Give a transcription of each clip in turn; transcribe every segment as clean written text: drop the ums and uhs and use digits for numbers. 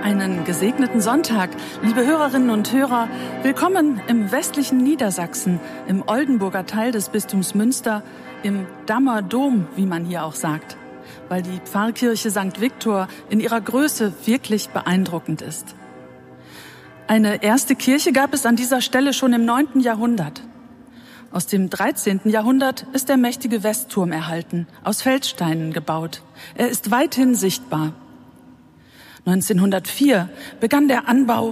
Einen gesegneten Sonntag, liebe Hörerinnen und Hörer. Willkommen im westlichen Niedersachsen, im Oldenburger Teil des Bistums Münster, im Dammer Dom, wie man hier auch sagt, weil die Pfarrkirche St. Viktor in ihrer Größe wirklich beeindruckend ist. Eine erste Kirche gab es an dieser Stelle schon im 9. Jahrhundert. Aus dem 13. Jahrhundert ist der mächtige Westturm erhalten, aus Feldsteinen gebaut. Er ist weithin sichtbar. 1904 begann der Anbau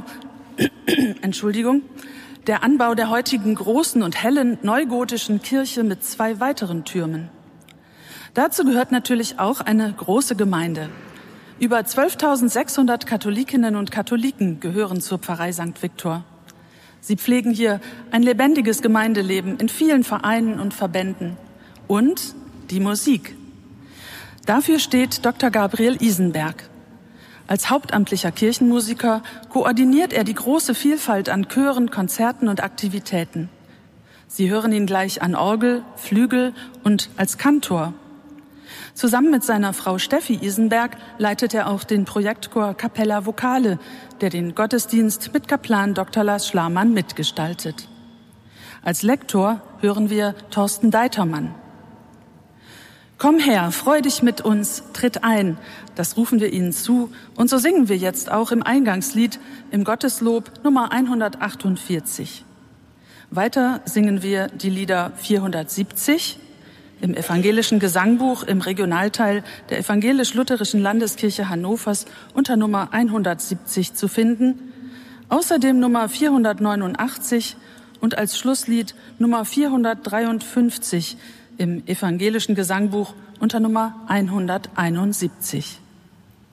der heutigen großen und hellen neugotischen Kirche mit 2 weiteren Türmen. Dazu gehört natürlich auch eine große Gemeinde. Über 12.600 Katholikinnen und Katholiken gehören zur Pfarrei St. Viktor. Sie pflegen hier ein lebendiges Gemeindeleben in vielen Vereinen und Verbänden. Und die Musik. Dafür steht Dr. Gabriel Isenberg. Als hauptamtlicher Kirchenmusiker koordiniert er die große Vielfalt an Chören, Konzerten und Aktivitäten. Sie hören ihn gleich an Orgel, Flügel und als Kantor. Zusammen mit seiner Frau Steffi Isenberg leitet er auch den Projektchor Capella Vocale, der den Gottesdienst mit Kaplan Dr. Lars Schlamann mitgestaltet. Als Lektor hören wir Thorsten Deitermann. Komm her, freu dich mit uns, tritt ein, das rufen wir Ihnen zu. Und so singen wir jetzt auch im Eingangslied im Gotteslob Nummer 148. Weiter singen wir die Lieder 470 im evangelischen Gesangbuch im Regionalteil der evangelisch-lutherischen Landeskirche Hannovers unter Nummer 170 zu finden, außerdem Nummer 489 und als Schlusslied Nummer 453 im evangelischen Gesangbuch unter Nummer 171.